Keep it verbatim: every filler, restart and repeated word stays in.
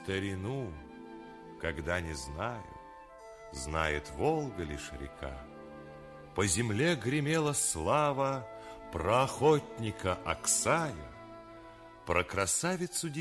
старину, когда не знаю, знает Волга лишь река. По земле гремела слава про охотника Аксая, про красавицу